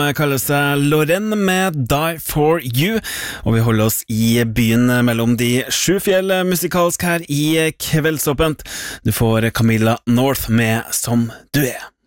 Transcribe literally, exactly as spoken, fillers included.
Kaller seg Lorraine med Die For You, og vi holder oss i byen mellom de sju fjell musikalsk her i Kveldsåpent. Du får Camilla North med Som Du Er.